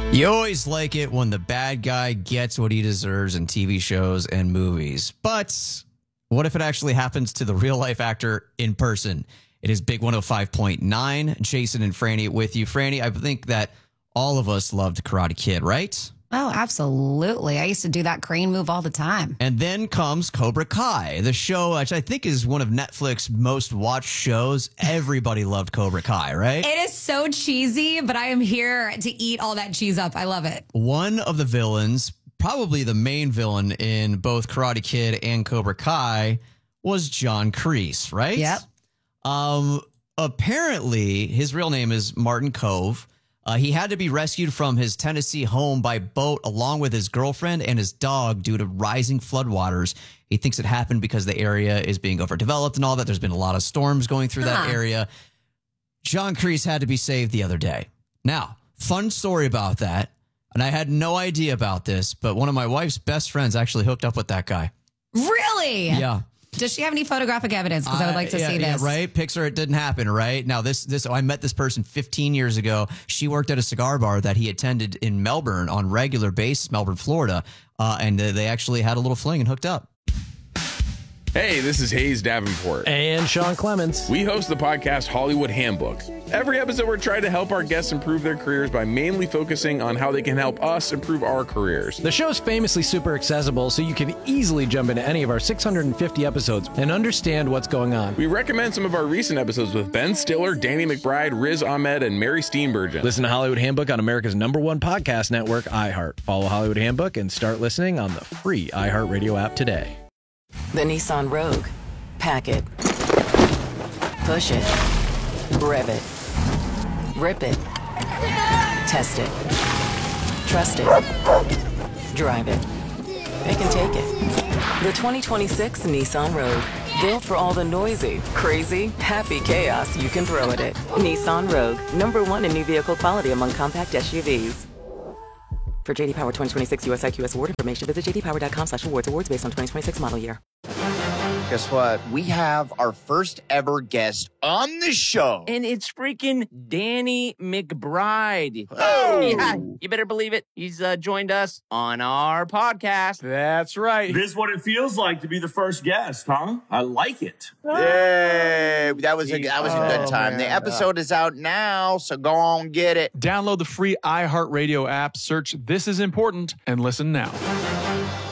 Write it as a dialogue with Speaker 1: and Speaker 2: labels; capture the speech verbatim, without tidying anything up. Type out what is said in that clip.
Speaker 1: You always like it when the bad guy gets what he deserves in T V shows and movies. But what if it actually happens to the real-life actor in person? It is Big one oh five point nine. Jason and Franny with you. Franny, I think that all of us loved Karate Kid, right?
Speaker 2: Oh, absolutely. I used to do that crane move all the time.
Speaker 1: And then comes Cobra Kai, the show, which I think is one of Netflix's most watched shows. Everybody loved Cobra Kai, right?
Speaker 2: It is so cheesy, but I am here to eat all that cheese up. I love it.
Speaker 1: One of the villains, probably the main villain in both Karate Kid and Cobra Kai, was John Kreese, right?
Speaker 2: Yep.
Speaker 1: Um, apparently, his real name is Martin Kove. Uh, he had to be rescued from his Tennessee home by boat along with his girlfriend and his dog due to rising floodwaters. He thinks it happened because the area is being overdeveloped and all that. There's been a lot of storms going through
Speaker 2: Huh.
Speaker 1: that area. John Kreese had to be saved the other day. Now, fun story about that, and I had no idea about this, but one of my wife's best friends actually hooked up with that guy.
Speaker 2: Really?
Speaker 1: Yeah.
Speaker 2: Does she have any photographic evidence? Because I would like to
Speaker 1: Uh, yeah,
Speaker 2: see
Speaker 1: yeah,
Speaker 2: this.
Speaker 1: right? Picture it didn't happen, right? Now, this, this, I met this person fifteen years ago. She worked at a cigar bar that he attended in Melbourne on regular basis, Melbourne, Florida. Uh, and uh, they actually had a little fling and hooked up.
Speaker 3: Hey, this is Hayes Davenport.
Speaker 4: And Sean Clements.
Speaker 3: We host the podcast Hollywood Handbook. Every episode, we're trying to help our guests improve their careers by mainly focusing on how they can help us improve our careers.
Speaker 4: The show's famously super accessible, so you can easily jump into any of our six hundred fifty episodes and understand what's going on.
Speaker 3: We recommend some of our recent episodes with Ben Stiller, Danny McBride, Riz Ahmed, and Mary Steenburgen.
Speaker 4: Listen to Hollywood Handbook on America's number one podcast network, iHeart. Follow Hollywood Handbook and start listening on the free iHeartRadio app today.
Speaker 5: The Nissan Rogue. Pack it. Push it. Rev it. Rip it. Test it. Trust it. Drive it. It can take it. The twenty twenty-six Nissan Rogue. Built for all the noisy, crazy, happy chaos you can throw at it. Nissan Rogue. Number one in new vehicle quality among compact S U Vs. For J D Power twenty twenty-six U S I Q S award information, visit j d power dot com slash awards. Awards based on twenty twenty-six model year.
Speaker 6: Guess what? We have our first ever guest on the show.
Speaker 7: And it's freaking Danny McBride.
Speaker 6: Oh.
Speaker 7: Yeah, you better believe it. He's uh, joined us on our podcast.
Speaker 8: That's right.
Speaker 9: This is what it feels like to be the first guest, huh? I like it.
Speaker 6: Yay! That was a that was a good
Speaker 8: Oh,
Speaker 6: time. The
Speaker 8: man.
Speaker 6: episode is out now, so go on get it.
Speaker 8: Download the free iHeartRadio app, search This Is Important, and listen now.